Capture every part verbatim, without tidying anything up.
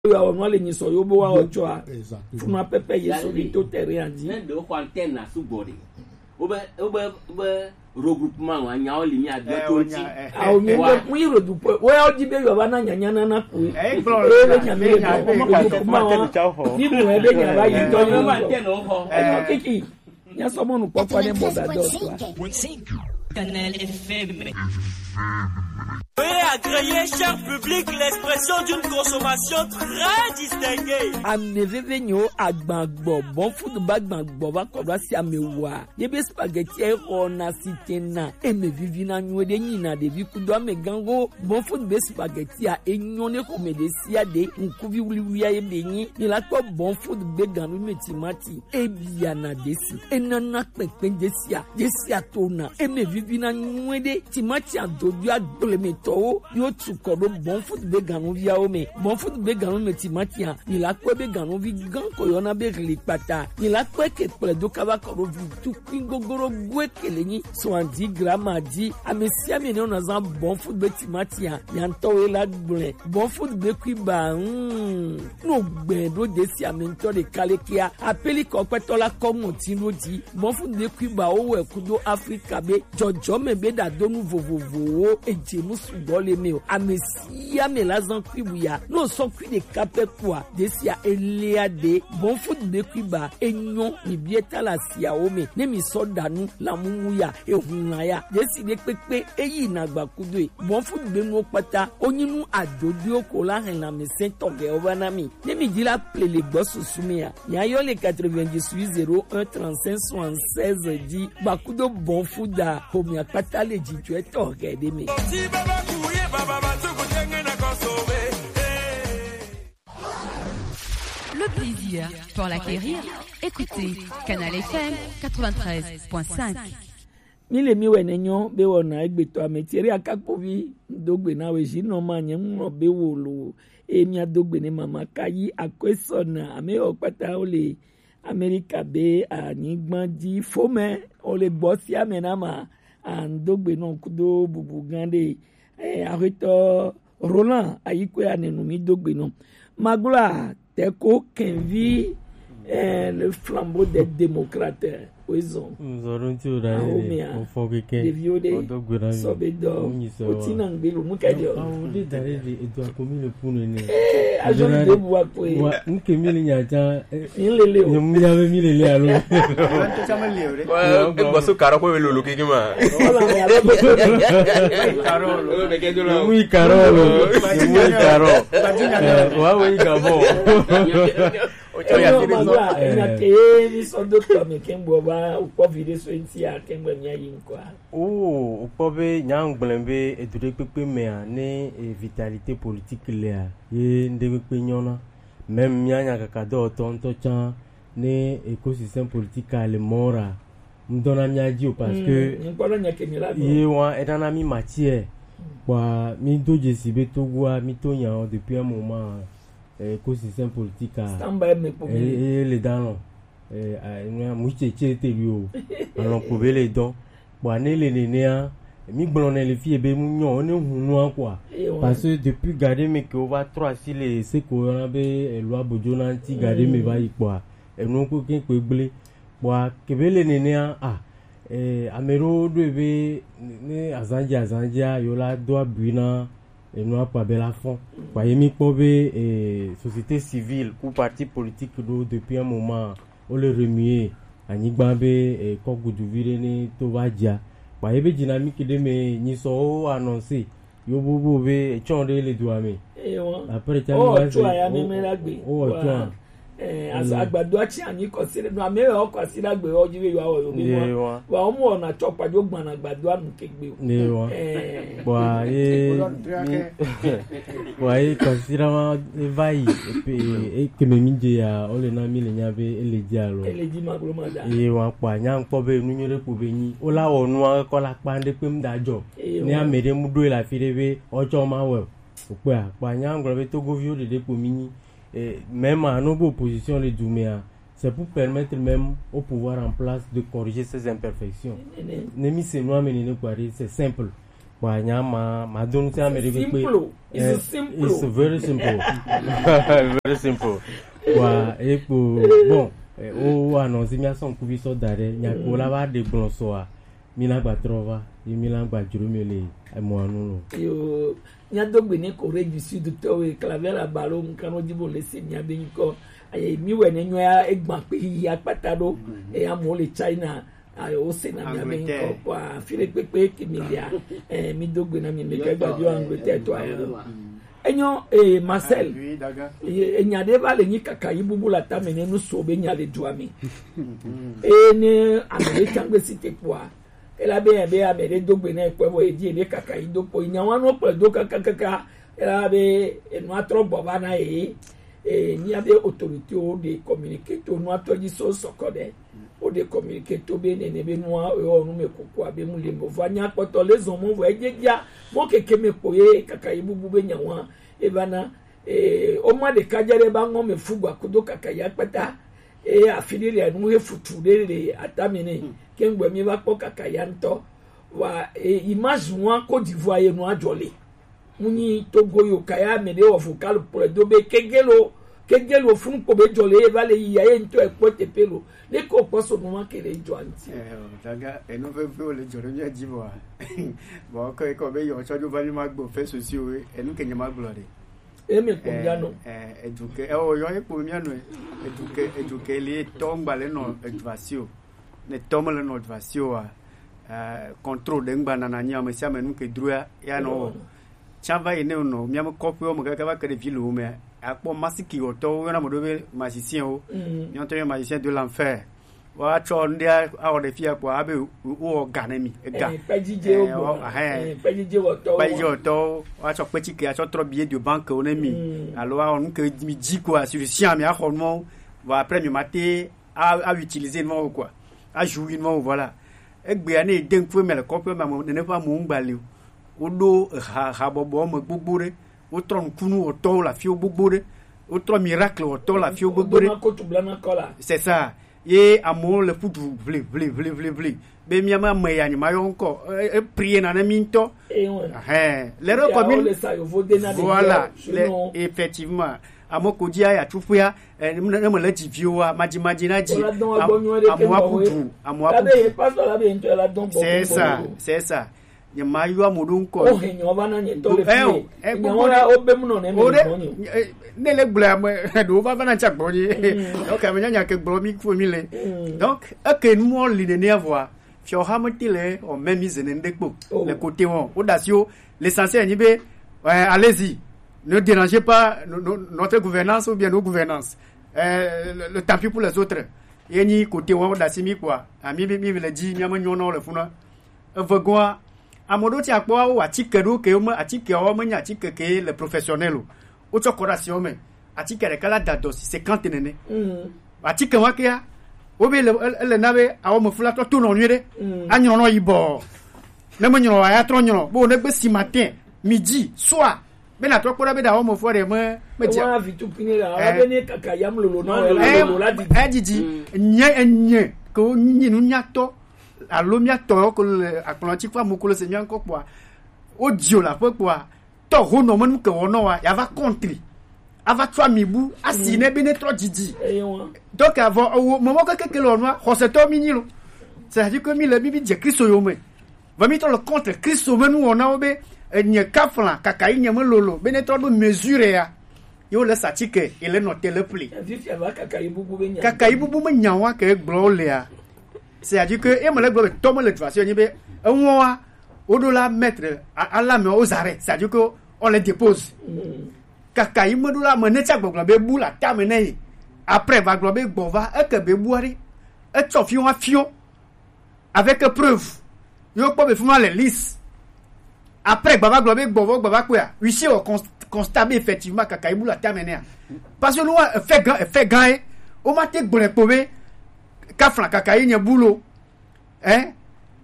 yo no le ni so yo bo wa ocho a funa pepe yeso bi to terrain andi ne do ko antenne na subori obe obe obe regroupement wa nya oli ni ado to ti a o mi de mu iro du po we o di be yo ba na nya nya na na ku e be nya me ko ma ni mu e be nya ba yi to ni ma antenne o ho e kiki nya so mo nu papa ne mo da do Canal F M. Veuillez agréer, cher public, l'expression d'une consommation très distinguée. Amnevenyo agbagbo bon food bagbagbo ba ko ba si amewa. Ye be spaghetti e ko na sitena. E me vivi na nwede nyina de bi kudo amegango bon food be spaghetti a enyone ko me de sia de nkuvi wuli ya ye benyi. Ni la ko bon food be ganu metimati. E bia na desi. E nana pepe desia. Desia tona. E me vivi na nwede timati adodu agbole me to yo tuko do bon food be ganu via o me. Bon food be ganu metimati a. Ni la ko be ganu vi gan ko yo na be lipata. Ni la ko ke ple do kaba ko vi tu kingogoro gwe keleni so andi grama di amesia me ne ona zan bon food be timati a. Yanto e la gbole. Bon food be kwiba mm no gbe do desi amento de kalekia. Apeli ko peto la ko motino di. Bon food be kwiba o we kudo Africa be jojo me be da donu vovovo eje musu dole me o amesia me la zan kwibu ya no so kwi de kape kwa desi a elia de bon food be kwiba enyo ni bieta la sia o me ne mi so danu la mumu ya ehunna ya desi de pepe eyi na gba kudo e bon food be mo pata onyinu adodu oko la hen la me sento ge obanami ne mi di la ple le gbo susumi ya ya yo le quatre-vingt-dix-huit zéro un trente-cinq soixante-seize di bakudo bon food da homi apata le ji tu eto ge de mi. Le plaisir pour l'acquérir, écoutez Canal F M quatre-vingt-treize point cinq. Mile mi wenenyo be wona egbeto ametieri akapovi dogbe na we jino manye nwo be wolo emi adogbe ne mama kayi akwesona ame opata ole America be anigban di fome ole gbosi amena ma andogbe no kudo bubu gande eh arito Roland ayikwe anenu mi dogbe no magula teko kenvi eh, le flambeau des démocrates. Nous aurons tout d'ailleurs au fond week-end. Des vieux des sobédor. Otina ngelo mukadio. Ah, on dit d'aller de doit commis le pour le nez. Eh, agent de bois pour. Ouais, nous que mille nyata. Il le leo. Nous m'y avait mis le lait alors. Ouais, que boisson caracol le lolo kikima. Carolo. Oui, Carolo. Oui, Carolo. Ouais, oui, Gabon. Ocho ya firizo ina ke ni so doctor me kembo ba upo vide so nti a kembo nya yinkwa oh upo be nyang blembe e dure pepe me a ne vitalité politique le a ye ndebe pe nyona même nyanya kakado tonto chan ne écosystème politique ale mora mdona nyaji o parce que nkola nya kemila ye wa edana mi matière kwa mi doje sibe togwa mi tonya depuis un moment écosystème politique a et les dents eh muche chete bio alors ko be les dents bon ne les nénéa mi blonné les filles be mu nyon ne hunu quoi parce que depuis garder me que on va trois si les c'est ko na be loi bojona anti garder me va y quoi et non ko ken ko gbele bon ke be les nénéa ah eh amero do be ne azandia azandia yola doit buina et nous pas belle fond voyez mi pobe et société civile ou parti politique depuis un moment on le remuer anigbabe et kogudu virene to vadia voyez be dynamique de me ni so annoncer yo bobo be e chonde le douame après tu oh tu ya me la gbe oh tu eh as agbado achi ani ko sire no ame o ko sire gbe o jiwe yo awo bi mo wa o mo na chopa jo gban na agbado anu kegbe ni wa wa e wa e considérant vai e ke me minje ya o le na mi le nya be ele di alo ele di maglo ma da e wa pa nya npo be nu nyere ko be yin o la onu ko la pa nde pe mdajo ni amede mu do la fi de be ojo ma we o pe pa nya ngro be to go vio de de po mi. Et même à nos oppositions les Douméa, c'est pour permettre même au pouvoir en place de corriger ces imperfections. Nemi c'est moi mais c'est simple. wa nyama ma don ti America pe it's simple it's very simple very simple wa epo bon o annonce mi ason ku vi so dare nya ko la ba de gbon so a mi la gba trova e mi la gba juru mi le mo anu lo yo nya dogbe ni ko re du sud to e claver la ballon kan o dibo le se nya be nko aye mi we ne nwa egban pe ya patado e amo le China ayo o se na mi nko kwa file pepe ki mi ya eh mi dogbe na mi me ke gba dio Angleterre to ayo enyo eh Marcel e nya de ba le ni kaka yibubu la ta me nu so be nya le duami e ni American gbe site kwa ela be be a be dogbe na epo bo e di e kaka yidopo nya wan no pe do kaka kaka ela be enu atro boba na e e ni abe autorité o de communiquer to no atro ji so sokode o de communiquer to be ne ne be no o no me kokko abe mu le mo vanya poto les hommes vo ejeja mo keke me ko e kaka yibubu be nya wan e bana e o ma de kajere ba ngo me fugwa kudo kaka ya pata e afilile anu he futu le atamine kengwe mi ba ko kaka ya nto wa e image wan Côte d'Ivoire ye no ajole muni Togo yo kaya me de ofukal pour do be kegelo kegelo fun ko be jole e vale ya ye nto e ko te pelo le ko poso no ma kele joanti eh daga e no fe fe le jore mi ajibo bo ko ko be yo choju ba ni magbo fe so si o e nu kenya magbo re e me ko miano eh eduke e o yo e ko miano eduke eduke le tomba le no edvasio ne tomba le no edvasio a contrôle de ngba na nya me sia me nu ke drua ya no chava ine no mi am kopi o mo ka ba kere vilo me akpo masiki o to na mo do be magicien o mi on te magicien de l'enfer wa cho ndia a o de fia kwa abe o ganemi e ga pejije o eh pejije o to pejije o to wa cho petit que a cho trop billet de banque on mi alors on que mi dit quoi sur le sien mi a hormon va après mi maté à à utiliser non quoi à jouer non voilà e gbe ani den fo me le kopi ma mo ne fa mo ngbale o do ha ha bobo mo gbogbore o tron kunu o to la fio gbogbore o tron miracle o to la fio gbogbore c'est ça et amour le futu vle vle vle vle vle be mi ama me ya ni ma yo nko e prier na na minto eh le recommune voilà effectivement amoko dia ya tufuya na mo la divioa maji maji na ji amwa futu amwa futu c'est ça c'est ça ye mayu amudun ko o henyo bana nye tole fi e nyawara obem no ne me bonyo ne le gla me do ba bana chak bonyi donc amenya nya ke bromi ko mi le donc ake mo li ne avoir fio hamotile o même mise ne ndekpo le côté on audacio l'essentiel ni be allez-y ne dérangez pas notre gouvernance ou bien nos gouvernances euh, le, le tant pis pour les autres yeni côté on audaci quoi ami mi mi le dit nyama nyono le funa vagwa amodo ti akpo wa atike do ke o ma atike o ma nya atike ke le professionnel o to coration me atike re kala dados cinquante nene mm atike wa ke ya o be le le nabe awo mo fula to to no nwere anyo no ibo na mo nyo ya tro nyo bo ne gbe si matin midi soir be na to kora be da awo mo fo re me me ti wa vitu pinira abe ne kaka yam lolo na lolo la di eh didi nye nye ko nyinu nyato alomia to ko Atlantique fa mukolo se nyan ko kwa audio la po kwa to ho no manu ke wono wa ya va country ava twa mibu asine be ne tro didi donc avant moment que que lo no ho se to minilo ça dit que mi le bibi je Christo yo me va mi to le contre Christo menu wona obe nye kafla kakai nye me lolo be ne tro do mesure ya yo le satike il est noté le pli kakai bubu be nya kakai bubu me nya wa ke glo le ya c'est-à-dire que et me le glo to me le façon ni be enwa odola mettre à la main aux arrêts c'est-à-dire que on les dépose kakai me dola me ne tsa gbogbo be bu la ta me ne après va glo be gbova e ke be buari e to fi wa fio avec preuve yo po be fuma les listes après baba glo be gbovo baba ko ya ici on constate effectivement kakai bu la ta me ne parce que nous fait fait gagner o ma te gbore pobe kafla kakai nya bulo eh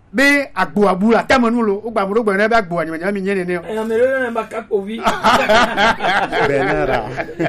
be agbo abula tamanu lo o gba mo gbo na be agbo anyi nya mi nye ne e me re na ba ka covid benara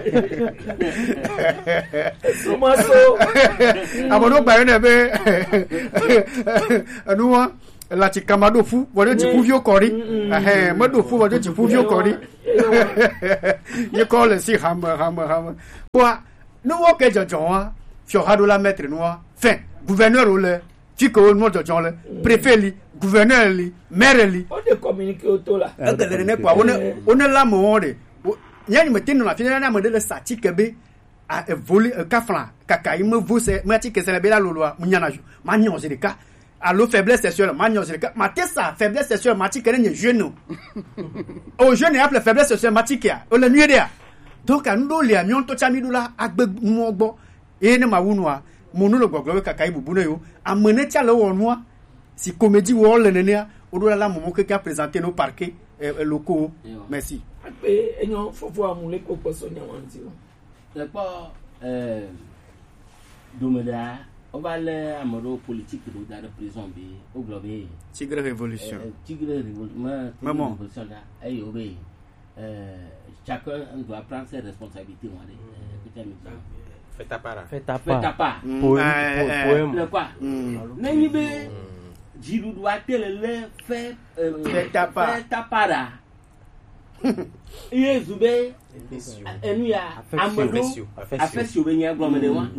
so ma so abono gba na be anu wa la ti kamado fu wode ti fu vio kori eh mado fu wode ti fu vio kori ye ko le si ham ham ham quoi no wo ke jojo wa fio hado la mettre noa fin gouverneur le ti ko no jojo le préfet li gouverneur li maire li on de communiquer auto là e de ne quoi on on la mo de nyani me tinu la fi na mo de le sati kebe a volé kafla kaka il me vous c'est moi ti que c'est la bela lolo mu nyana ju ma nyon c'est de cas allo faiblesse sexuelle ma nyon c'est de cas ma tesa faiblesse sexuelle ma ti que ne jeune o jeune y a la faiblesse sexuelle ma ti que o le nué dia donc ando le amion to chami dula agbe mo gbo e ne ma wunwa mo no lo gbogbo kaka ibubu na yo amene tia le wonwa si comédie wo le nene o do la mo ke ka présenter nos parquets locaux merci e enyo fofo amule ko poso nyawanti c'est pas euh domeda on va aller à moro politique de dans la prison bi au globe tigre révolution tigre révolution maman révolution là ay obé euh chacun doit prendre ses responsabilités moi écoutez fais ta part fais ta part fais ta part poème le quoi nani be jiru doit le faire fais ta part fais ta part iye zube enu ya amado afesi obenya glomede wa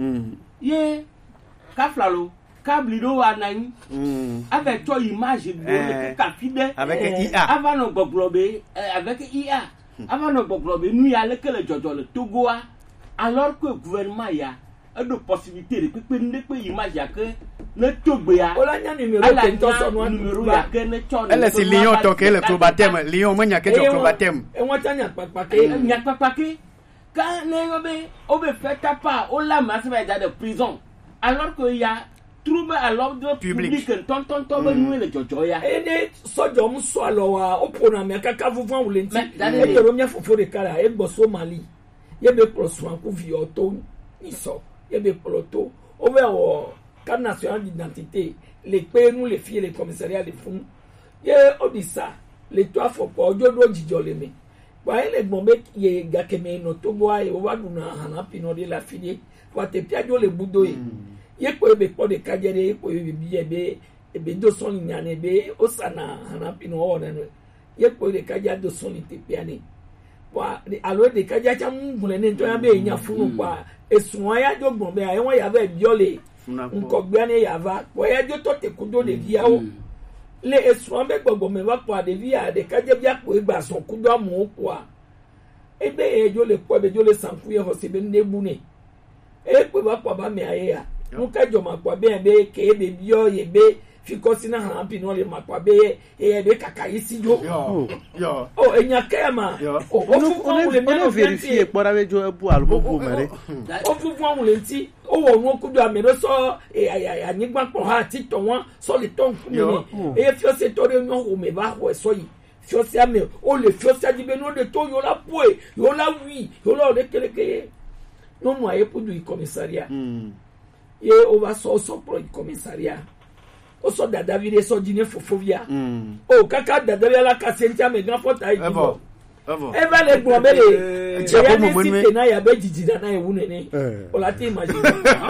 ye kaflalo kablido anan avec toi image de capide avec I A avant no gboglobe avec I A avant no gboglobe nu ya lekele jojo le Togo alors que gouvernement ya de possibilité de pepe ne pe image ya que le Togo ya ola nya numéro ke to so no numéro ya que ne chone elle c'est lion toqué le probatem lion mo nya ke to probatem e won tanya papake nya papake quand ne be obe fait ta part o la masse va dans de prison alors que il y a trouble à l'ordre public ton ton ton nous le jojo ya e ne sojo mu so alowa opona me kaka vuvon wulenti e jero mia fofo de kala e gbo Somali ye be proswan ku vi oto ni so ye be ploto o be o carte nationale d'identité les pays nous les filles les commissariats les fonds ye odisa les trois faut pas ojodo jijole me wa ele gbombe ye gakeme no to boa e o waduna hana pino de la fille wa te piajo le budo e ye ko be po de kajere ye ko be biye be e be do son nyane be o sana hana pino o na ye ko de kaja do son te piane wa alo de kaja cha mungule ne to ya be nya funu kwa esuwa ya jo gbombe aye won ya be biole nko gbiane ya va ko ya jo to te kudo de via o le esuwa be gbogbo me va kwa de via de kaja bia ko igba son kudo amu kwa ebe e jo le ko be jo le sanku ye ho se be nebu ne e ko ba kwa ba me aye ya nka jo ma kwa be be ke be bio ye be fikosi na han pi no le ma kwa be e be kaka isi jo yo yo o enya kema o on le on vérifier pour avec jo bu albo bu mere o fu fu won le nti o wo won kudu amero so e ya ni gba po ha ti to won so le ton fu mi e fio se to re no o me ba ho so yi fio se ame o le fio se di be no de to yo la poe yo la wi yo la de keleke no mo aye pudu i commissariat ye o va so so pro i commissariat o so da David so dine fofovia o kaka da David la kasentia me grand fota i evo evo e va le gbomele je ya ni site na ya be jijida na e wunene o la ti imagine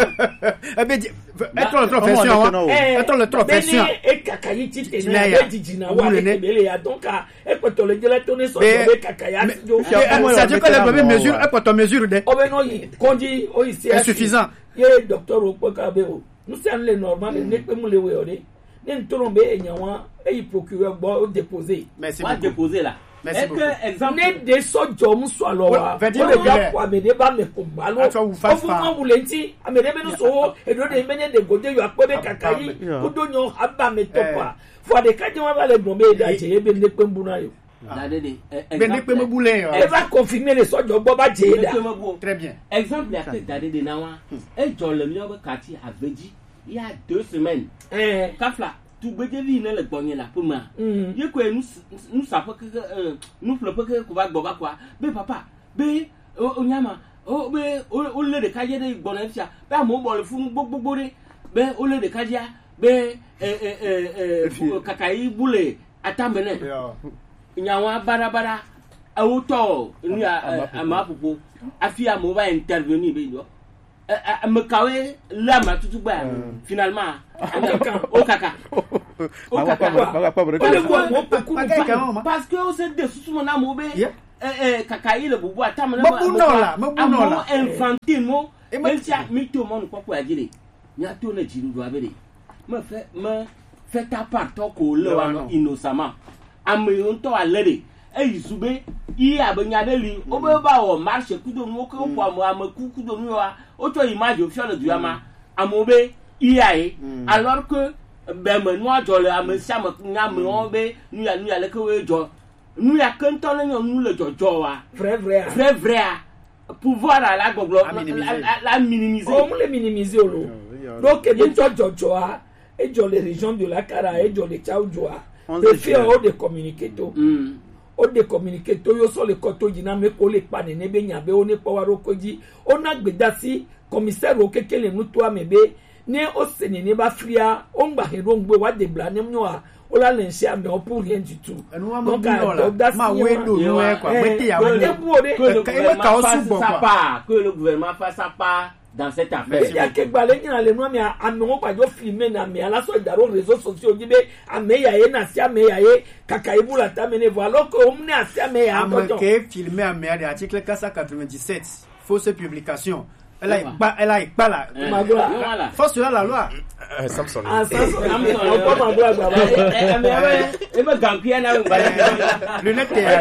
e be eto le profession eto le profession e kaka yi ti te na ya be jijina wa le bele ya donc e ko to le jela to ne so be kaka ya jo ça dit que le bébé mesure e ko to mesure de o be no yi konji o yi c'est insuffisant ye docteur o ko ka be o nous sommes les normal ne pe mu le we ode ne ntorombe enyawa e procureur bo déposer merci beaucoup déposer là est que exemple ne de so jom so alowa o le ga kwa me de ba me ko balo o fu mo wulenti amede be no so e do de menye de gode yo akpo be kakayi o do nyo aba me topa fo de ka je wa ba le gbon be da je e be ne pe mbu na yo be ne pe mo bule yo e va confirmer le so jo bo ba je da très bien exemple ya te dade de nawa e jo le mi o be kati aveji il y a deux semaines eh kafla tu beje vi ne le gbonye la puma ye ko nous nous sapo que nous flopo que ko va gbo ba kwa be papa be onyama o be o le de kaje de gbona fia be mo bo le fun gbogbo de be o le de kaje be eh eh eh kakai bule atambene nyawa barabara auto ni amapopo afia mo va intervenir be yo me kawe la ma tutu ba finalement au kaka parce que on se dessous mon amour eh kaka ile bubu atama na mabunola mabunola infantil mo elsia mito mon ko ko ajire nya to na jiru do abere ma fe ma fe ta part ko le wa no innocemment ame on to alere e izube i abanya de li o be ba o marche kudo mo ko po amo amaku kudo mi wa o to image o fi ona duama amobe i ai alors que ben me no ajole amesia ma ngam o be nu ya nu ya le ko we jo nous y a qu'un temps nous le jojo vrai vrai vrai vrai pouvoir à la goglo la minimiser on le minimiser lo donc et jojo a et dans les régions de la Kara et dans les Tchaoudjoa de faire au de communiquer tout au de communiquer tout yo so le koto jina me ko le pa ne be nya be on e pa waro koji on a gbedasi commissaire o kekele mutwa mebe ne o sene ne ba fria on gba hero ngbe wa de bla ne mwa o la le nse ame o pour rien du tout donc ma wedo no e kwa meti ya que le gouvernement fasse sa part dans cette affaire. Il y a que balé na le no mi ame o pa jo filmer na me ala so daro réseaux sociaux dibe ame ya ye na sia me ya ye kaka ibula ta mene voilà que on ne sia me ya ame ke filmer ame ya article quatre cent quatre-vingt-dix-sept fausse publication. Elle a pas, elle a pas là. Voilà. Faut sur la loi. Samson. Ah, Samson. On peut m'en voir là-bas. Et me gampier là. Le net est.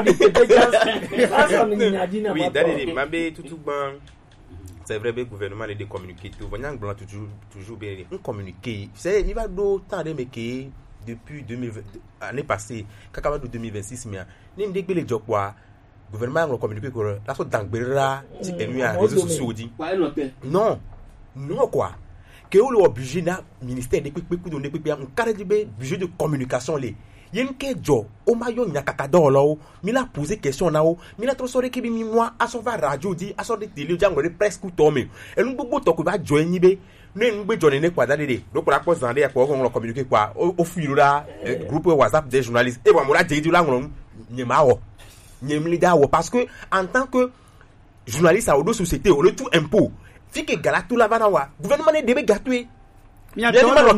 Oui, d'ailleurs, Mabé tout tout bon. C'est vrai, le gouvernement les communiquer tout. Voyant blanc toujours toujours bien. On communiquer. C'est il va d'autant de méquer depuis deux mille vingt année passée. Kakaba de deux mille vingt-six mais. Ni ndek les job quoi. Gouvernement a communiqué que la sorte d'angbera si ennui à réseaux sociaux dit non non quoi que on obligé na ministère de pipi ku donner pipi un carré de budget de communication les yen ke jo o mayo nyakaka do lo mi la poser question na o mi la trop sore ke bi mi moi a son va radio dit a son de télé jango de presque tout me e nu gbogbo to ko ba jo yin be ne ngbe jo ne kwa dade do ko la ko zande ya ko on communiquer quoi o fuiro la groupe WhatsApp des journalistes e wa mo la je di la ngron nyema wo parce que en tant que journaliste à deux sociétés on le tout impôt fi que galatou la vana wa gouvernement ne debe gatoué bien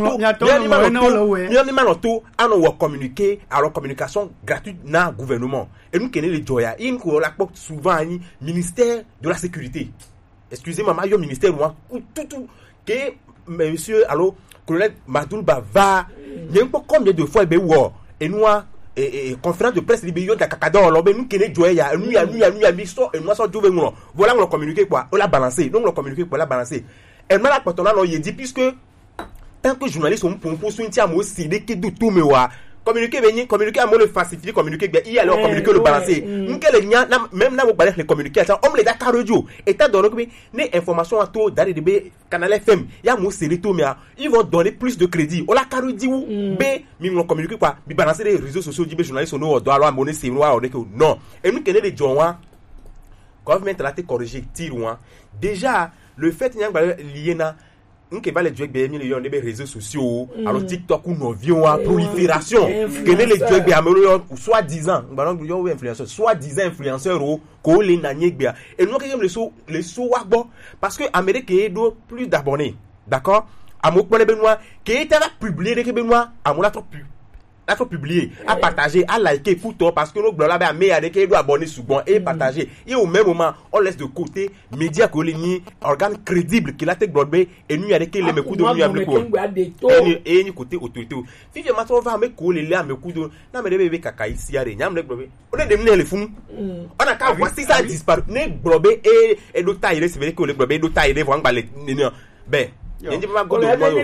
ni maloto ano wa communiquer alors communication gratuite na gouvernement et nous connaît les joya in ko la porte souvent ni ministère de la sécurité excusez-moi mayo ministère moi tout tout que monsieur allo colonel Madoulba va n'importe combien de fois be wo et nous et conférence de presse libério de kakador lo be nous kene joya nous ya nous ya nous ya biso et moi so jobe ngolo voilà on communiquer quoi on l'a balancé donc on communiquer quoi la balancer et moi la porte là non il dit puisque tant que journaliste on pour pour soutien moi c'est de que de tout me wa communiquer venir communiquer à moi le faciliter communiquer bien il alors communiquer le balancer nous quel nya même na mo balance les communiquer ça on les da radio état donné que les informations à tout dans des canal F M ya mo c'est tout mais ils vont donner plus de crédit on la radio ou b mi mo communiquer quoi mi balancer les réseaux sociaux dit journaliste on doit alors monnaie c'est noir non et nous connaît les joint government là te corriger tirouan déjà le fait nya lié na nke va les jouer bien millions de réseaux sociaux alors TikTok ou non vieux prolifération que les jouer bien ou soit disant ballon yo influenceur soit disant influenceur ou ko les nanye bien et nous que les sous les sous bon parce que Amérique do plus d'abonnés d'accord amok bon benoît qui était publié que benoît amok la trop plus la trop publier à partager à liker pour toi parce que nous blog là ben mais avec qui doit abonner souvent et partager et au même moment on laisse de côté médias que les organes crédibles qui la tech blog et nous avec qui les me coup de nous avec quoi et ni côté autorité si je m'attends va avec quoi les là me coup de na me bébé kaka ici à rien me blog on est devenu les fous on a qu'à voir si ça disparaît ne blog et et d'autres taille c'est vrai que les blog et d'autres taille les vont baler ben Yandi ma godo mo yo.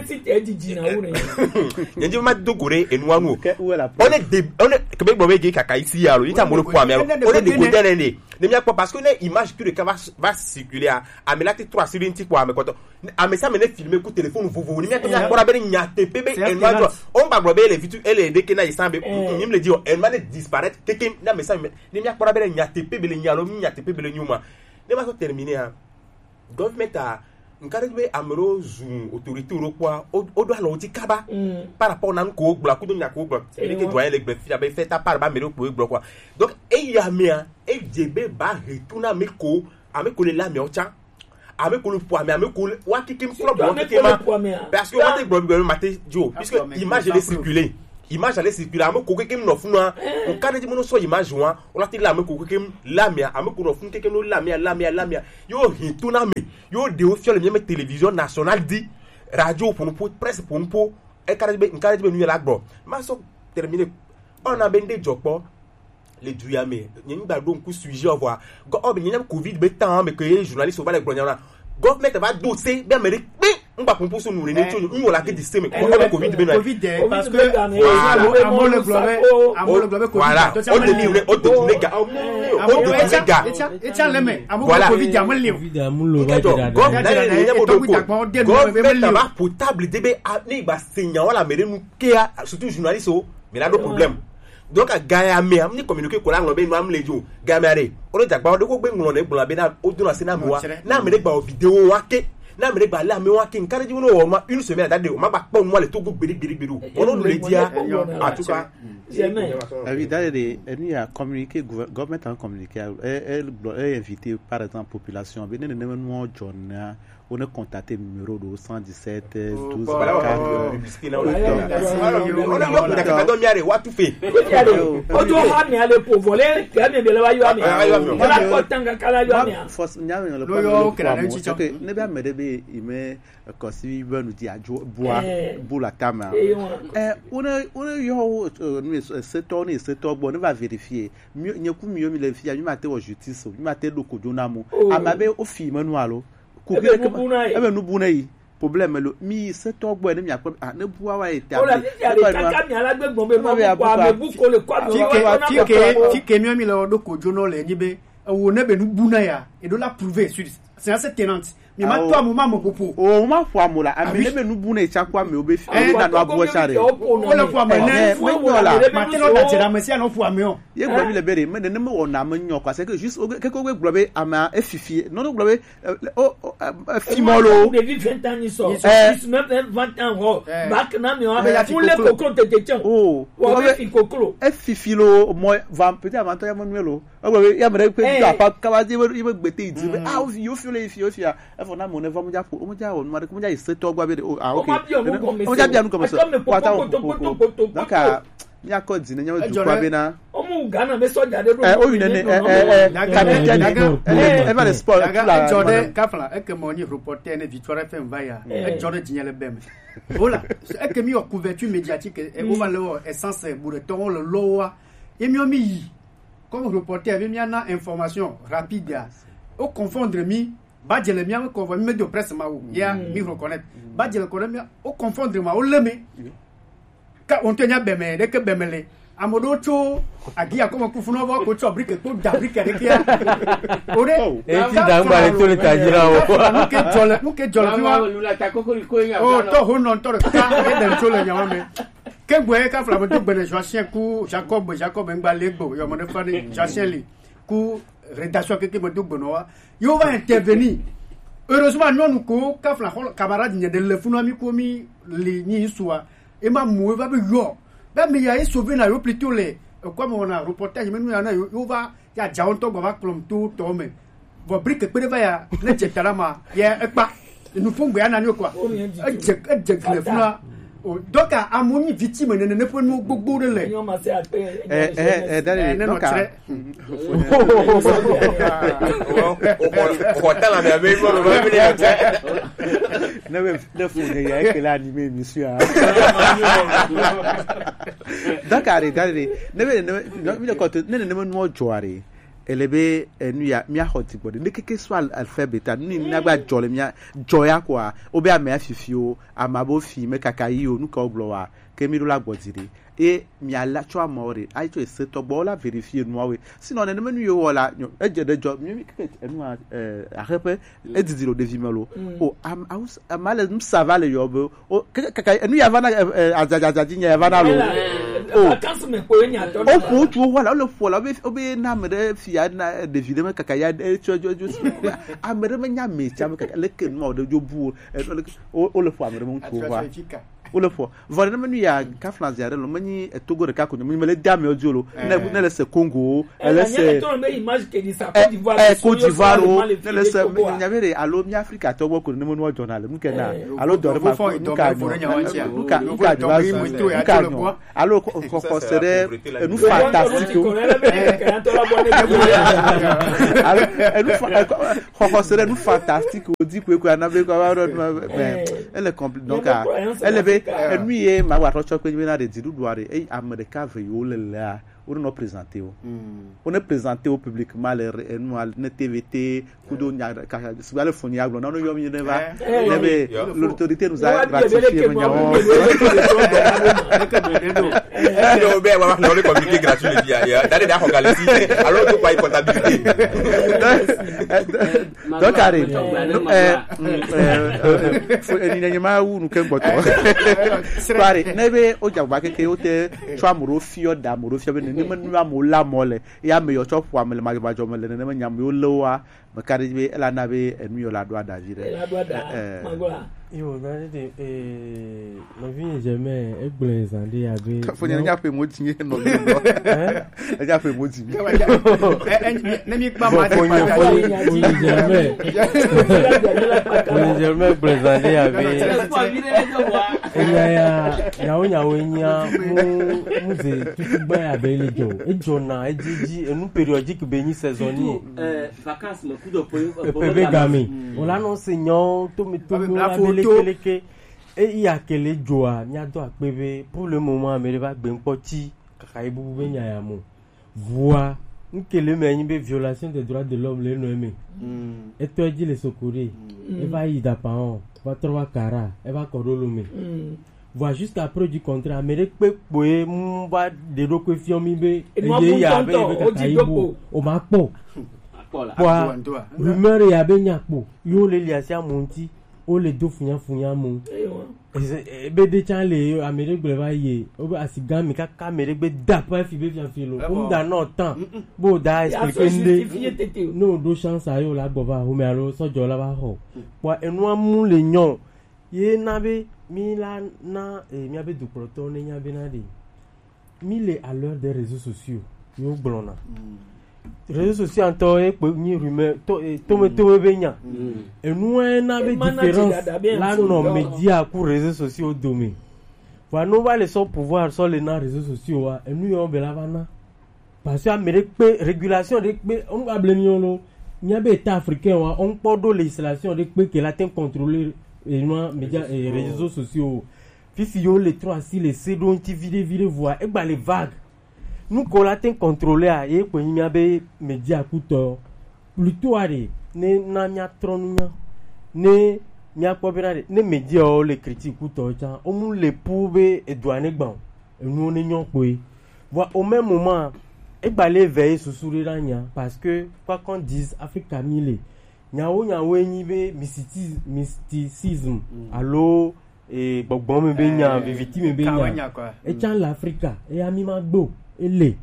Yandi ma dogore enwa ngo. On est on est que be bobe ge kaka ici ya lo. Yita mo ko amelo. On est de godo nene. Ne mi akwa parce que une image que le va va circuler a amelati trois sur vingt quoi me koto. Amesa me ne filmer ku téléphone vovo. Ni mi akwa ko rabere nyate pebe enwa jo. On ba bobe les vitu elle de kena isambe. Ni me le dit elle va disparaître. Teke na mesa ni mi akwa rabere nyate pebe le nyalo nyate pebe le nyuma. Ne ma so terminer ha. Government a nkarebe amero zoom autorité quoi o doit l'oti kaba par rapport nan ko gba ku do nya ko gba ele ke doyen le gba fi abe fait ta par ba mero ko gba quoi donc e ya mea e djebe ba retuna me ko ame ko le la me ocha ame ko le poa mais ame ko wa kiki flop wa kiki ma parce que wa te gbo gbo maté jo puisque image elle circuler image allait circuler ame ko kiki no funa o kan di mo no so image wa o la ti la ame ko kiki lamia ame ko no fun kiki no lamia lamia lamia yo hinto na me yo de o fiole mi télévision nationale di radio pour pour presse pour pour e kan di kan di nu la gbo ma so terminer on a bende jopo les duyame ni ngba do nku sujet on voit go o be ni covid be temps mais que journaliste va les gbonyana government va dossier be amerique ngba pour pour so nu ni cho ñu la ke di système ko be covid be na covid parce que amon le globé amon le globé covid voilà on le on te nega on te nega et ça le mais amon covid amon le covid amon le va government va potable debe ni ba seigneur la mere nu ke surtout journaliste mais là le problème donc à gaya me am ni communiquer ko la nglo be no am lejo gamare o le jagba o de ko gbe nglo na egbo be na o do na se na mi wa na me de gba video wa ke na me de gba la mi wa ke nkan ji wo no ma une semaine that day o ma gba pon mo le to go gberi gberi gberi o no le dia en tout cas évidemment il y a communiqué gouvernement a communiqué elle est invité par exemple population be ne ne no jona on a contacté le numéro de cent dix-sept douze quatre publicité là on a yo na ka do miare wa tu fe o to ha mi ale po voler ke mi be la yo ami la ko tanga kala yo ami force nyame le ko ne ba me de be ime ko si ba nu di ajo boa bu la tama eh on a on a yo nous c'est on est c'est on va vérifier nyeku mi yo mi le fi mi ma te wo justice mi ma te do ko jonamu amabe o fi manualo ebe nu buna yi problème lo mi se to gbo ni mi apo ne buwa wa ite o la ti ya le kaka mi alagbegbon be mo kwa me bu ko le kwa mi fi ke fi ke mi mi lo do ko jono le ni be wo ne be nu buna ya e do la prouver sur c'est assez tenante mi ma to amuma mo popo o ma fo amola ami ne be nu buna e chakwa me obe fi na no abuo chare o le fo amela ne fo wala ma te no da jira me sia no fo ameo ye gbo mi le bere me ne me wona me nyo kwa c'est que juste ke ko gbo be ama efifie no no gbo be o fimolo de vie vingt ans ni so is même vingt ans ro back na mi o ba pour le kokro te te tian oh o be fi kokro efifilo mo va peut-être avant ya manuelo o gbo ya me pe ja pa ka ba je be gbete idi ah you feel if you feel for na mo ne va mo ja ko mo ja won ma de ko mo ja ise to gba be ah okay mo ja bia nu comme ça kwata o donc mi akodi ne nyawo du kwa be na o mu Ghana me so jade do eh o yine eh eh capitaine eh va le sport la Jordan kafla e ke mo ni reporter ne Victoire F M va ya e Jordan jinyele bem voilà e ke mi o couverture médiatique e o va le essence bourreton le loa e mi o mi yi comme reporter mi ana information rapide o confondre mi ba jele mi am ko va mi de presse ma o ya mi reconnaître ba jele ko mi o confondre ma o leme ka on tenya beme de ke bemele amodo cho agia ko ku funo ba ko cho brique ko da brique de kia ore e ti da ngba le to le tajira o mu ke jole mu ke jole wa la ta ko ko ko nya o to ho non to ka e den to le nya wa me ke gbe ka fla mo to gbene joachien ku jacob jacob ngba legbo yo mo de fa ni joachien li ku rédaction ke ke mo do gbono wa yo va intervenir heureusement non ko ka fla camarade nya de le funo mi ko mi li ni soa et ma moué va be yo ba me ya sauver na yo plutôt les comme on a reportage mais nous na yo va ya jaon to ba klom tout to me bo brique pe va ya ne chetara ma ya e pa nous font gbe ana ni quoi e je e je le funa donc à moni victime ne ne peut nous gbogbo de le eh eh dale donc o ta la me be mo ba be ne me ne fou de ya que l'animé monsieur donc allez dale ne me ne me ko ne ne me no joare elebe enu ya mi ahoti body ne keke so alphabet ni na gba jole mi joya kwa obi ame afifio amabo fi me kakayi o nu ka oglowa ke mi do la gbodire e mi ala cho amore ai to se to bo la vérifier no we sinon ne menu yo wala eje de jo mi keke enu a arepe edidiro de vimelo o am aus amale m savale yo bo o kakayi enu ya vana ajajaji nya vana lo o kanso me ko nya to o ko tu wala le fo la obi na me de fia na de vidéo kaka ya e cho jo jo amere me nya me cha me kaka le ke no de jo bu o le fo amere mo tu wa o le fo vɔ ne menu ya kafla zia de lo menyi etogo de ka ko me le da me odiolo ne ne le se Congo ele se eh Côte d'Ivoire ne le se nyavere alo mi Africa to bo ko ne mo no journal mu ke na alo do ma nu ka nu ka nu ka nu ka nu alo ko ko sere nu fantastique alo nu ko ko sere nu fantastique o di ko ko na be ko ba elle est complète donc elle avait nuit ma wa rocho ko na de didu doare e america ve yo le la on nous présenté on est présenté au publiquement les nous na T V T kudo nya ka si le foni aglo na no yo mi ne va l'autorité nous a gratifié mais non ben on va communiquer gratuit il y a d'aller d'accord galaxy alors que quoi comptabilité donc allez euh ni nyama wu nu ken boto pare nebe o jagba keke o te twa moro fio da moro fio ni ma mo la mole ya me yo chop wa me ma ba jo me le ne ma nyam yo lowa me kare be ela na be enu yo la do da jire la do da magola yo na de eh no vin jamais e gble zande ya be fo nya nya pe mo tinye no be no eh e nya pe mo tinye ne mi pa ma de jamais jamais gble zande ya be ya ya ya o nya o nya mu mu ze tuba ya be le jo e jo na e jiji enu periodique be ni saisonnier euh vacances me coup de poyo pepe gami on l'annonce nyon to mi to mi la bele keleke e ya kele joa nya do apebe pour le moment me ba gbe npoti kaka ibu be nya ya mo voix nkele me yin be violation des droits de l'homme le no eme e to ji le sokore e va y da paon va trois cara e va korolo me voix jusqu'à preuve du contraire me pe poe mu ba de do ko fiomi be e ya be kaka ibu o ma po kwa rumeur ya be nyakpo yo le liasia monti o le do funya funya mon e be de chan le amere gbe ba ye o be asigami ka kamere gbe da pa fi be fian filo o da no tan bo da expliquer nde no do chance ayo la gbo ba o me aro sojo la ba ho kwa enu amu le nyon ye na be mi la na e mi abe du proto ne nya be na de mi le à l'heure des réseaux sociaux yo glona réseaux sociaux en e pe ni rumeur to to me to be nya enu na be différence là non média ku réseaux sociaux domi va no va les son pouvoir sur les na réseaux sociaux wa enu yo be la bana parce que amérique pe régulation de pe on va blenio lo nya be état africain wa on podo législation de pe que la ten contrôler et non média et réseaux sociaux fifi yo les trois si les c donc vide vide voir e ba les vagues nous collatin contrôler à et ko nyimia be media kuto plutôt ari ne na nya tronunya ne nya ko be na ne media o le critique kuto cha o mu le poube e douane gban enu ne nyon pe voi au même moment e gba le veiller susuri ranya parce que quoi qu'on dise Africa mille nya o nya we nyi be mysticisme mysticisme allo e gbogbon me be nya victime be nya e chan l'Africa e ami ma gbo ele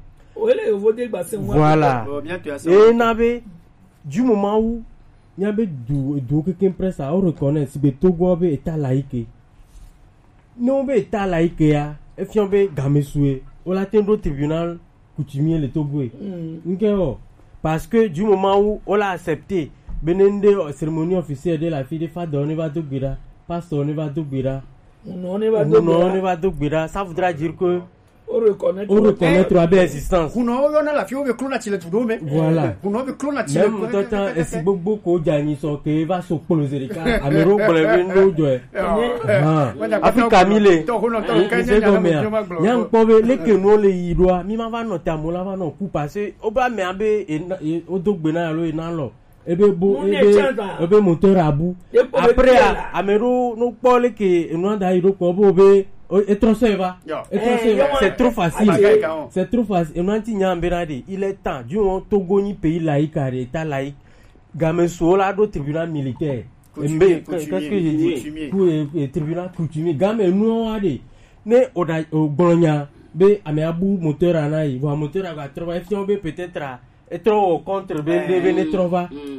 voilà et nabe du moment où nyabe du du quelqu'un presse à reconnaître si be Togo be état laïque non be état laïque ya e fion be gamesue o la tendo tribunal coutumier le Togo ngeo parce que du moment où on l'a accepté benende cérémonie officielle de la fille de Fada on va Dogbira pasteur on va Dogbira on ne va Dogbira on va Dogbira ça voudra dire que on reconnaît on reconnaît trois belles existences kuno yo na la fio be klona chile tudo me voilà kuno be klona chile même temps et si beaucoup ko jani so que va so poloser les cas amero breve no jo ah Africa mille nyam ko be le ke no le yidwa mi ma va no ta mo la va no ku parce o ba me abe o dogbe na lo ina lo ebe bo ebe ebe moteur abu après amero no pole ke no da iro ko bo be et trop ça va et trop ça c'est trop facile c'est trop facile et nanti nyamberade il est temps du on Togo ni pays laïque à état laïque gameso la do tribunal militaire mais qu'est-ce que j'ai dit pour tribunal coutumier game nous a dit ne oda oglonya be ameabu moteur anai va moteur aga trop si on be peut-être et trop contre be be ne trop va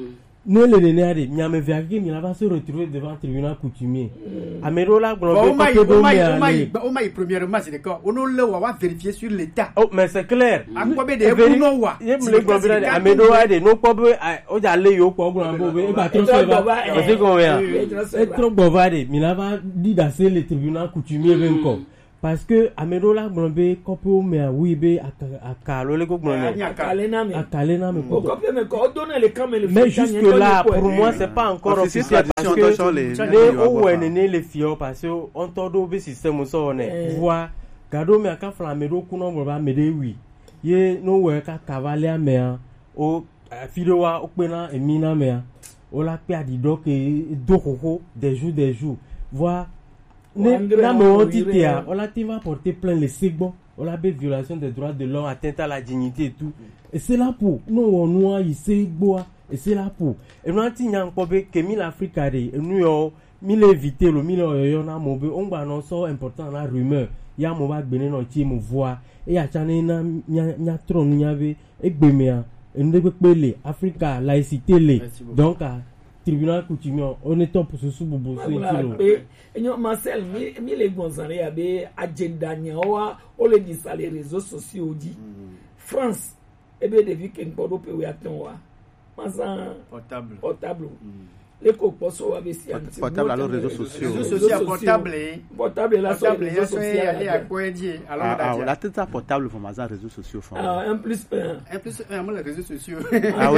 ne le nenade nyame viagi mi va se retrouver devant tribunal coutumier amero la globé pas que do mais on m'a premièrement c'est d'accord on le va vérifier sur l'état oh mais c'est clair akwa de ku no wa yem le globé amero ade no pobe o ja le yo ko gbo bo e ba trop ça va c'est comme ya c'est trop bovade mi la va dit d'asser le tribunal coutumier ben ko parce que amero la globé kopo me oui be akalo le ko globé akalena me akalena me ko kopo me ko donner les caméras mais jusque là pour moi c'est pas encore officiel parce que les o wenene les fio parce que on todo be système so on voit gado me aka flamero kuno ba me de wi ye no we ka cavalier me o fidowa o pe na emina me o la pe adido ke do koko des jours des jours voir na me on titia on la ti va porter plainte les sigbo on la be violation des droits de l'homme, atteinte à la dignité et tout et c'est là pour non on noa il sigbo et c'est là pour et nous anti nyang pobe que mille afrique ade nous yo mille éviter le mille yo na mobe on ba non so important la rumeur ya mo ba gbene no ti mo voix et ya chane na nya tron nya be egbemea et nous de pele africa laïcité le donc à tribunal coutumier on est top sur sous bobo so kilo et nous Marcel mi mi les gonzare ya be agenda nya wa o le di sur les réseaux sociaux dit France e be de vi ken podo pe we aton wa masa portable portable les coposo avec si portable alors réseaux sociaux réseaux sociaux portable portable là sur les réseaux sociaux aller à quoi dire alors ah la tête portable pour mazan réseaux sociaux ah un plus un un plus un les réseaux sociaux ah oui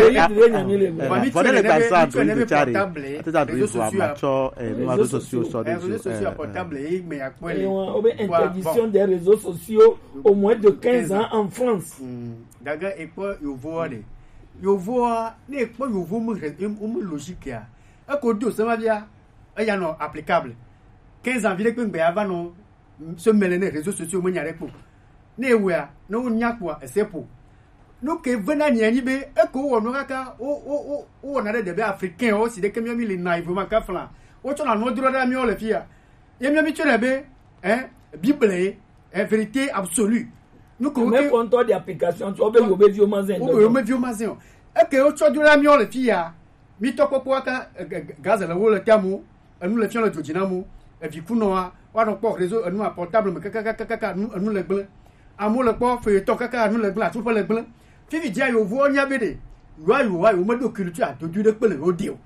voilà les personnes de tare tête réseaux sociaux macho réseaux sociaux sur les réseaux sociaux portable mais à quoi les interdiction des réseaux sociaux au moins de quinze ans en France daga et quoi yo voir yo voir ne quoi yo voir me logique ya akodo sama bia aya no applicable quinze ans vile pe avant no se mêler les réseaux sociaux mo nyare po na ewia no nyakwa esepo no ke vena nyani be eko wo no kaka o o o na de be africain o si de kemia mi le naive ma ka flan o chona no dro da mi o le fia ye mi mi chona be hein bible est vérité absolue no ko ke konto de application tu obe yo be vieux mazen o be vieux mazen e ke o chodu da mi o le fia mi toko po aka gaza la wole tamu anu le fion le djinamu e vi kunoa wa no po réseau anu portable me kaka kaka kaka anu le gble amu le po fe to kaka anu le gble atu po le gble fifi dia yo vo nya bede wa yo wa yo me do culture a dodu de pele odio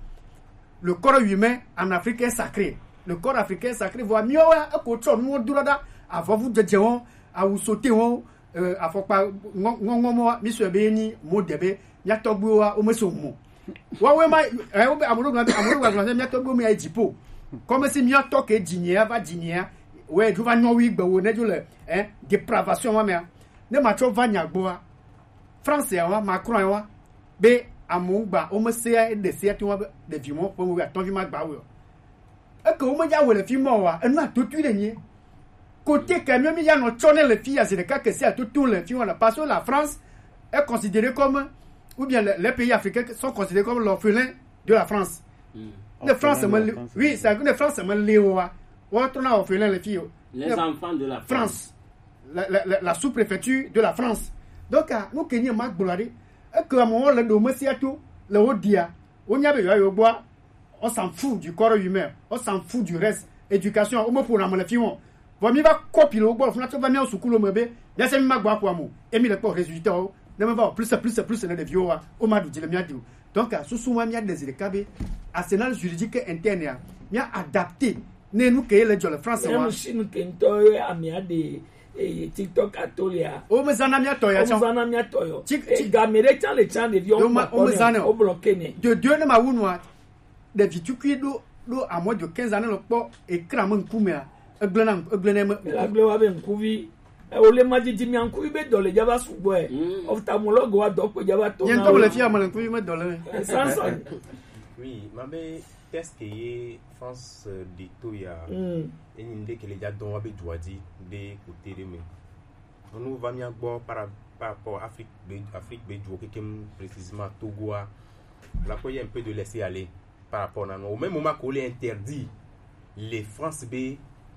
le corps humain en Afrique est sacré le corps africain sacré voit mieux a ko tro nu durada avant vous de jeon a vous sauter on a faut pas ngongomo mi so be ni mo debe ya togbo wa o me so mo wa we mai e obe amuru gba amuru gba gba mi atogbo mi ajipo comme si mi atoke jinia va jinia we du va no wi gba wo ne jo le eh depravation wa me ne ma tro va nyagbo wa France wa Macron wa be amungba o me se de se ti wa de vimo po mo aton vi ma gba wo e ko mo ja wo le fi mo wa enu atotu le ni côté que mi ya no chone le fi as de ka que c'est atotu le fi on parce que la France est considérée comme ou bien les, les pays africains sont considérés comme l'orphelin de la France. Mm. Les France, oui, c'est que les France, c'est Léo. On a orphelin les filles. Les enfants de la France. La, la, la, la sous-préfecture de la France. Donc, nous, Kenya, Marc Boulari, et que à un moment, le domestiato, le haut dia, on y a eu bois, on s'en fout du corps humain, on s'en fout du reste. Éducation, au moins pour la filles. Bon, il va copier le bois, on va mettre au sous le meuble, il y a ces mêmes bois pour moi. Et il y a des résultats. Ne me va plus plus plus les vieux au madu de miadu donc sous souvent miad des écabe arsenal juridique interne ya mia adapté ne nous que le jole France wa machine kento amia de TikTok atolia o me zana mia toya o zana mia toyo e gamere chan le chan de vieux o me zana o bloqué ne de deux ne ma wunwa de vitu kuido do à moins de quinze années le po e kram nkumea eglenan eglenem eglewa be nkuvi o le maji jimi anku ibe dole jaba subo e ophtalmologue wa dopo jaba to na le fi amale ku me dole sanson oui mabe qu'est-ce que France de toya et inde que les gars dont wa be doadi de côté de me on va bien voir par par rapport Afrique Afrique be jouer quelqu'un précisément Togo la quoi il y a un peu de laisser aller par rapport à au même moment qu'on les interdit les France be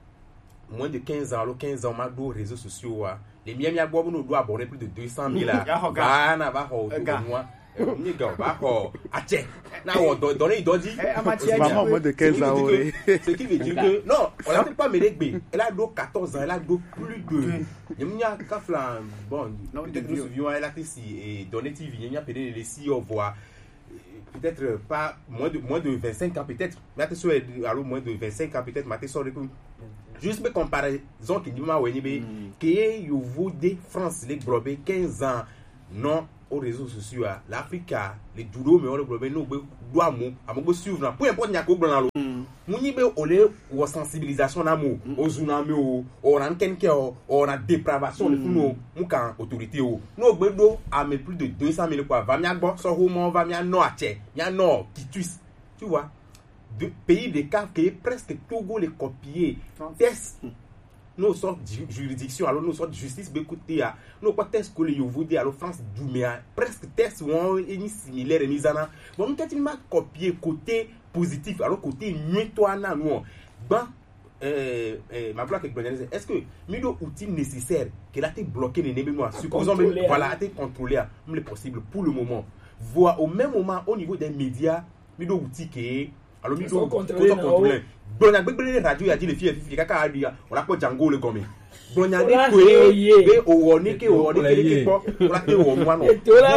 moins de quinze ans, alors quinze ans, on a réseaux sociaux. Les miens, nous doivent abonner plus de deux cent mille. Ah, na va ni ga ba ko ache na on donner il doit dire maman moi de quinze ans ce qui veut dire que non on l'a pas Médégbe elle a do quatorze ans elle a do plus de Yemnya Kafla bon peut-être nous suivions elle a été si et donner T V Yemnya peut-être les si on voit peut-être pas moins de moins de vingt-cinq ans peut-être mais attention alors moins de vingt-cinq ans peut-être maté sur juste une comparaison qui dit ma wenibe que you vous de France les brobé quinze ans non aux réseaux sociaux l'Afrique les judo mais on le brobé no doit mo amogo suivre peu importe nyako blanc lo muni be ole ou sensibilisation na mo o zunami o o ran kenke o o na dépravation le funo mu kan autorité o no gbedo a me plus de deux cent mille quoi va mi agbo so ho mo va mi no ache mi no kitus tu vois de pays de cas qui est presque Togo les copier test nous sortes juridiction alors nous sortes justice écoutez à nous pas test que les vous dire alors France Doumia presque test ou une similaire mise en bon nous quand il m'a copié côté positif alors côté nuit toi na nous ben euh ma plaque est-ce que mido outil nécessaire qu'elle a été bloqué les némémois supposons voilà a été contrôlé comme le possible pour le moment voir au même moment au niveau des médias mido outil qui alors mi do contrôler bronya gbegbe radio ya di le fie fifi kaka adia ola ko Django le gomi bronya ni ko be o woni ke o woni ke ko ola ke o mo no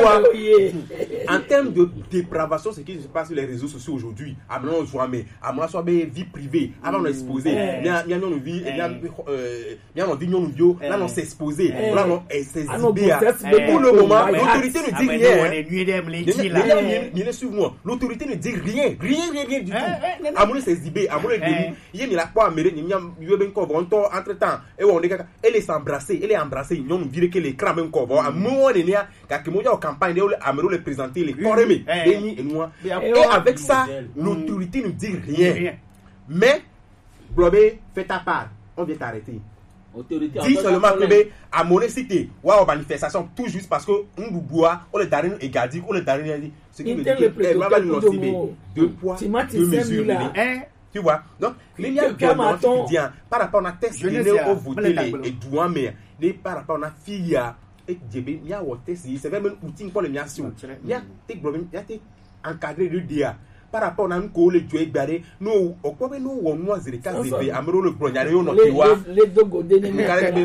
en termes de dépravation ce qui se passe sur les réseaux sociaux aujourd'hui amenons jamais amenons soit vie privée avant on exposer bien bien non vie bien euh bien on dit non bio là on s'exposer là on s'exhiber pour le moment l'autorité ne dit rien ni ne suivre moi l'autorité ne dit rien rien rien du tout amenons s'exhiber amenons il y a pas améré ni yo ben ko bon entre temps et on dit elle est s'embrasser elle est embrasser non nous dire que les crame ko bon amenons ne nia ka ke mo ya campagne elle amenons le présenter les corremé et moi et avec ça l'autorité ne dit rien mais blobé fait ta part on vient t'arrêter autorité dit seulement que à mon cité wa manifestation tout juste parce que on boua on le darine et gadi on le darine dit ce qui veut dire que deux poids deux mesures tu vois donc il y a bien par rapport à test de au voter et douan mais par rapport à fille et djebe il y a voter si c'est même outil pour les nations il y a des problèmes il y a des encadré de dia par rapport à nous le jouer barré nous au quoi nous on nous zéro quinze b amero le brognare yo no kiwa les dogo de ne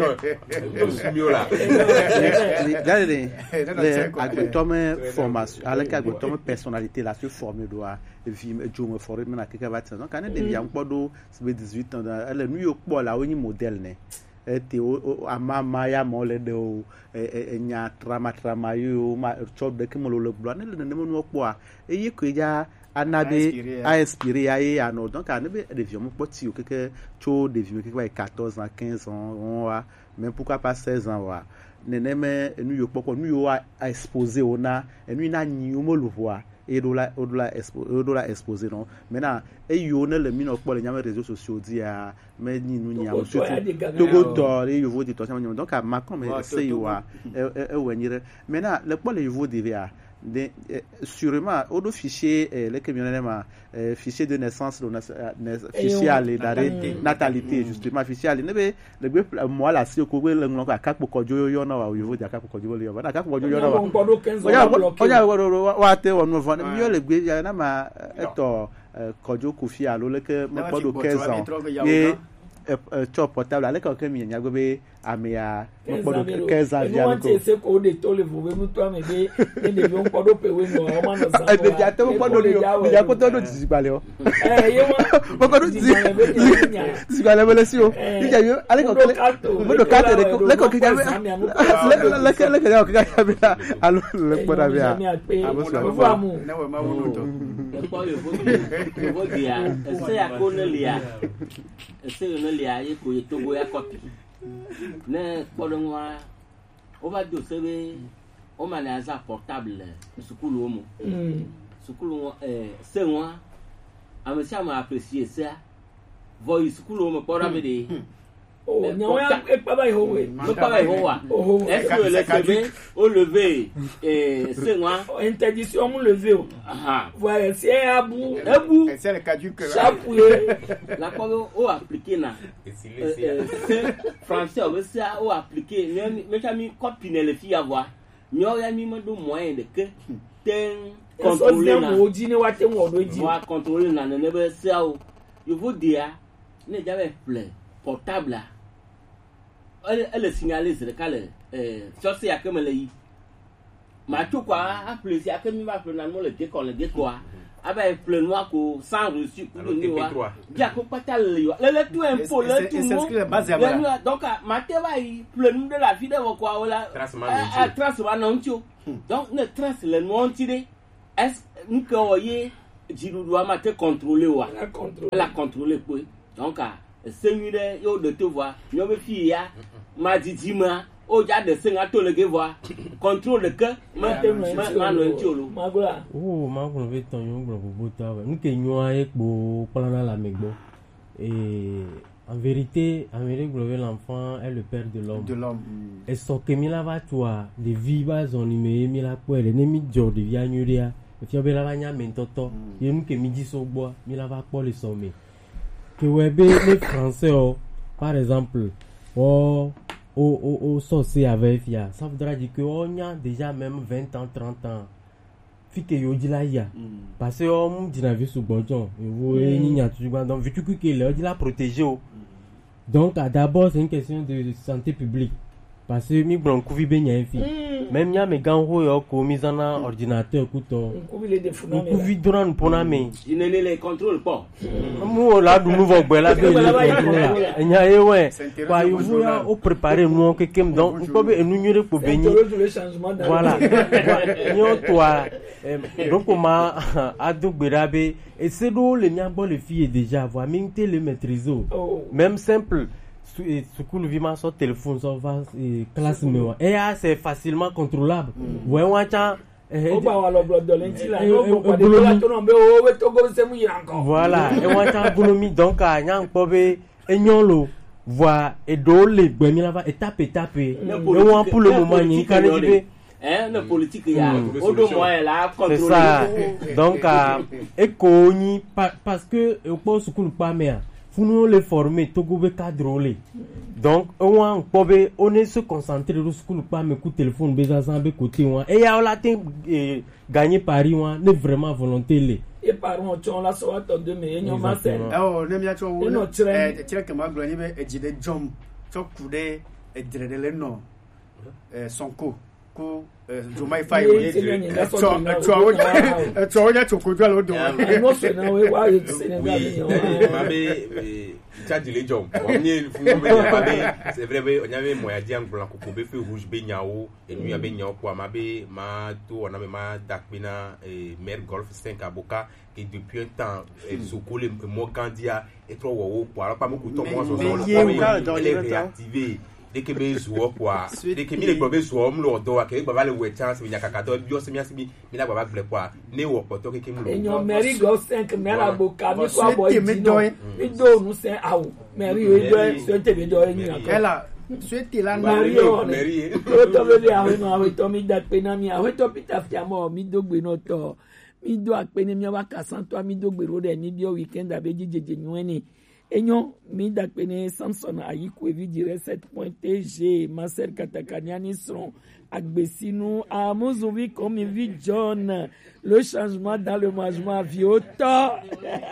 là regardez les agotome formation avec agotome personnalité là se former doit vivre jomo former na keka va donc quand de bien podo c'est dix-huit ans elle nous yo po là oni modèle né ete o amama ya mole de o enya trama trama yo ma chop de kemolo le blo ne le ne mo po a eyi ko ya anabe a inspiré ya ano donc anabe de vieux mon petit o keke cho de vieux keke quatorze ans quinze ans on va même pourquoi pas seize ans wa neneme nu yo poko nu yo a exposer ona enu na nyi o mo lo wa et dola odola expo odola exposer non maintenant et yo ne le mino pour les réseaux sociaux dia mais ni nous nya Togo to et yo vodi to donc à Macron mais c'est yo a e wenire maintenant le pour les yo devait a sûrement au do fichier les camionnements fichier de naissance fichier à d'arrêt natalité justement fichier à ne le moi là si ko le ngoko akapo kojo yo na wa yo dia akapo kojo yo na akapo kojo yo na wa oya wa te won mo von yo le gbe ya na ma eto kojo kofi alo le ke mo podo quinze ans et chop portable avec quelqu'un mi nya go be amia mo podo quinze ans dia ko se ko de to le vo mu to ame be e de yo podo pe we no o ma no sa e de ate mo podo ni mi ya ko to do disibale o eh ye mo ko do disibale bele si o ni ja yo ale ko mo do carte de le ko ki ja le le le le ja ko ga be alo le poda be a abo so amu na we ma wo to e ko yo vo dia se ya ko ne lia se yo ne lia ye ko to go ya copy ne kolonwa o va do sebe o ma na za portable sukulu mo sukulu eh se wa amesi ma apprécier ça voice sukulu mo pora me de oh nyawa e pa ba ho we mo pa ba ho wa est-ce que le sebe au lever eh se wa interdiction mo lever o aha voilà c'est abu abu c'est le caduc chapoué la ko o appliquer na français o ça o appliquer mais mais mi copie ne le fi avoir mais o ya mi mo do moyen de que ten contrôler na oji ne wa ten wo oji wa contrôler na ne be sia o il faut dire ne j'avais plein portable là elle elle signaler c'est le cas euh ça c'est à comme le yi ma tout quoi appeler c'est à comme va appeler dans le décor le décor avec plein noir ko sans reçu pour donner wa dia ko patal le le tout impôt le tout monde donc ma te va yi plein de la vie de quoi wala à transfert non tio donc ne trace le nom tiré est-ce nous que voyez jiru doit ma te contrôler wa la contrôler quoi donc seigneur yo de te voir yo be fi ya ma didima o ja de senga to le voir contrôle que ma te ma no ntio magula oh magula ve ton yo gbo bota wa nke nyo aye po plana la megbo et en vérité en vérité l'enfant est le père de l'homme de l'homme et so que mi la va toi de viva zone me mi la ko le ne mi jo de via nyuria e fi obe la va nya mentoto ye mu ke mi di so gbo mi la va po le sommet que webe les français oh, par exemple oh oh oh oh sorcier avec fia ça voudra dire que on y a déjà même vingt ans trente ans fi que yo di la ya parce que on dit na vie sous bonjon et vous ni nya toujours donc vu que le dit la protéger donc d'abord c'est une question de santé publique parce que mi bron kuvi be nya fi même nya me ganho yo ko mi zana ordinateur kuto kuvi le defuna me kuvi drone pona me il ne les contrôle pas mu la du nouveau gbe la be le nya e we kwa yo ya o préparer nous que kem donc ko be enu nyure ko be ni voilà nyo toi donc ma adogbera be et c'est do le nya bo le fille déjà avoir minté le maîtriser même simple school vima sur téléphone sur va classe me et c'est facilement contrôlable ouais wacha o ba wa lo blodo lenti la no ko pa de la to no be o we to go se mu yin encore voilà et wacha bolomi donc a nya nko be enyon lo voir et do le gbemi la va étape étape et on pour le moment ni kan dibe hein le politique ya o do moyen la contrôler c'est ça donc et ko ni parce que au po school pa me faut nous les former togo be cadre donc on peut on est se concentrer sur school pas me coup téléphone besoin sans be côté on et ya la tin gagner pari on ne vraiment volonté les et par on on la so to de me enyo ma se oh ne mi a cho wo eh tire que ma glo ni be ejide jom to kude ejire le no eh sonko ko Jomai fai we to to to ya to ko jalo do no se na we wa you Senegal ni ma be charge le jom on ni fu be ma be c'est vrai on avait moyen di anglo ko ko be fe rouge be nyao et nu ya be nyao ko ma be ma to on a ma dakpina et mer golf cinq aboka et depuis un temps soko le mo candia et trop wo ko alors pas mo ko to mo so so le réactiver dès que mes joueurs quoi dès que mes globes joueurs me le doit que baba le we chance mi nyaka to bio se mi asi mi mi na baba ble quoi ne wo poto ke mu enyo meri go cinq mera boka mi kwa boy mi do mi do nu se awu meri we do se te be do enyo ela souhaiter la meri meri to to be awu no awu to mi dat pe na mi awu to pita fiamo mi do gbe no to mi do apene mi wa kasan to mi do gbe ro de ni bio weekend abeji jeje nyweni enyo mi dakpene Samson ayiku evi dire sept point T G Marcel Katakaniani sont agbesinu amuzuvi comme vi John le changement dans le management viota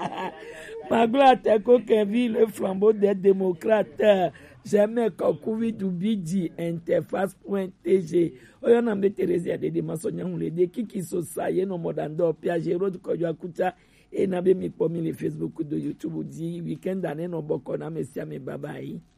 magla teko kevi le flambeau des démocrates jamais kokuvi du bidi interface point T G oyo na mbe Teresa de de masonya hule de kiki so saye no modando piage road ko yakuta et na be mi pomi le Facebook de YouTube di weekend ane no boko na mesia me babai.